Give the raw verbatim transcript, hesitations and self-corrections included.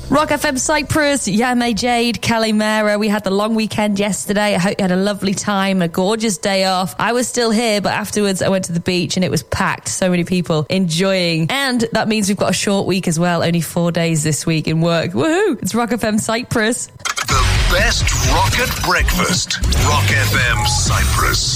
Rock F M Cyprus, Yame Jade, Kelly Mara. We had the long weekend yesterday. I hope you had a lovely time, a gorgeous day off. I was still here, but afterwards I went to the beach and it was packed. So many people enjoying. And that means we've got a short week as well. Only four days this week in work. Woohoo! It's Rock F M Cyprus. The best rocket breakfast. Rock F M Cyprus.